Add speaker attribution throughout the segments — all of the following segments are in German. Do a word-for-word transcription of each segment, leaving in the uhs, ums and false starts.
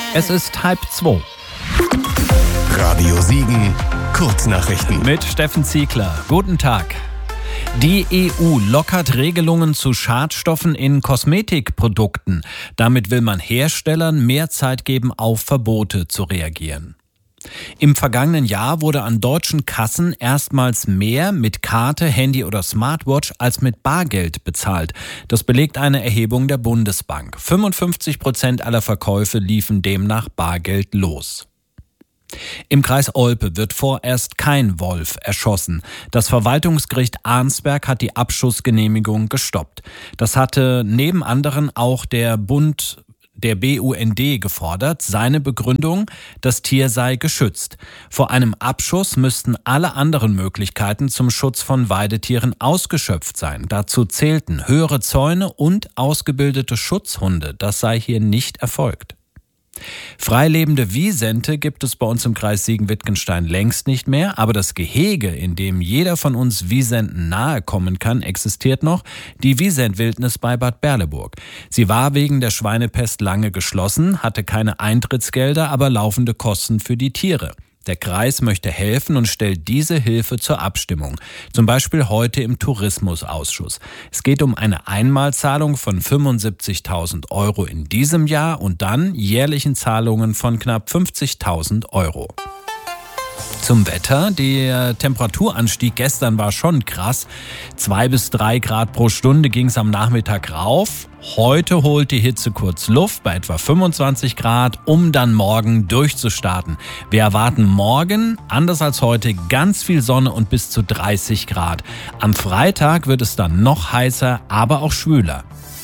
Speaker 1: Es ist halb zwei.
Speaker 2: Radio Siegen, Kurznachrichten.
Speaker 1: Mit Steffen Ziegler. Guten Tag. Die E U lockert Regelungen zu Schadstoffen in Kosmetikprodukten. Damit will man Herstellern mehr Zeit geben, auf Verbote zu reagieren. Im vergangenen Jahr wurde an deutschen Kassen erstmals mehr mit Karte, Handy oder Smartwatch als mit Bargeld bezahlt. Das belegt eine Erhebung der Bundesbank. fünfundfünfzig Prozent aller Verkäufe liefen demnach bargeldlos. Im Kreis Olpe wird vorerst kein Wolf erschossen. Das Verwaltungsgericht Arnsberg hat die Abschussgenehmigung gestoppt. Das hatte neben anderen auch der Bund der B U N D gefordert. Seine Begründung: das Tier sei geschützt. Vor einem Abschuss müssten alle anderen Möglichkeiten zum Schutz von Weidetieren ausgeschöpft sein. Dazu zählten höhere Zäune und ausgebildete Schutzhunde. Das sei hier nicht erfolgt. Freilebende Wisente gibt es bei uns im Kreis Siegen-Wittgenstein längst nicht mehr, aber das Gehege, in dem jeder von uns Wisenten nahe kommen kann, existiert noch, die Wisent-Wildnis bei Bad Berleburg. Sie war wegen der Schweinepest lange geschlossen, hatte keine Eintrittsgelder, aber laufende Kosten für die Tiere. Der Kreis möchte helfen und stellt diese Hilfe zur Abstimmung. Zum Beispiel heute im Tourismusausschuss. Es geht um eine Einmalzahlung von fünfundsiebzigtausend Euro in diesem Jahr und dann jährlichen Zahlungen von knapp fünfzigtausend Euro. Zum Wetter. Der Temperaturanstieg gestern war schon krass. Zwei bis drei Grad pro Stunde ging es am Nachmittag rauf. Heute holt die Hitze kurz Luft bei etwa fünfundzwanzig Grad, um dann morgen durchzustarten. Wir erwarten morgen, anders als heute, ganz viel Sonne und bis zu dreißig Grad. Am Freitag wird es dann noch heißer, aber auch schwüler.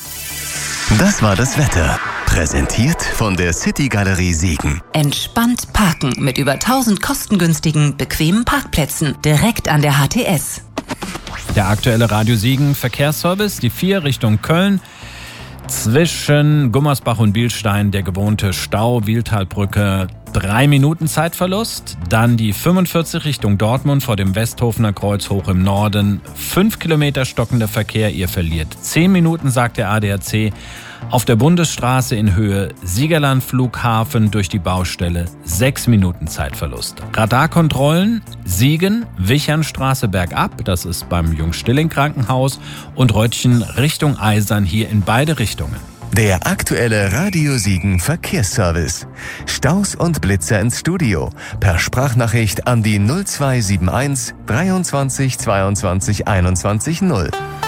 Speaker 2: Das war das Wetter. Präsentiert von der City Galerie Siegen.
Speaker 3: Entspannt parken mit über tausend kostengünstigen, bequemen Parkplätzen direkt an der H T S.
Speaker 1: Der aktuelle Radio Siegen Verkehrsservice, die vier Richtung Köln. Zwischen Gummersbach und Bielstein der gewohnte Stau, Wiehltalbrücke, drei Minuten Zeitverlust. Dann die fünfundvierzig Richtung Dortmund vor dem Westhofener Kreuz hoch im Norden. Fünf Kilometer stockender Verkehr, ihr verliert zehn Minuten, sagt der A D A C. Auf der Bundesstraße in Höhe Siegerland Flughafen durch die Baustelle sechs Minuten Zeitverlust. Radarkontrollen Siegen, Wichernstraße bergab, das ist beim Jungstilling Krankenhaus, und Röttchen Richtung Eisern, hier in beide Richtungen.
Speaker 2: Der aktuelle Radio Siegen Verkehrsservice. Staus und Blitzer ins Studio. Per Sprachnachricht an die null zwei sieben eins dreiundzwanzig zweiundzwanzig einundzwanzig null.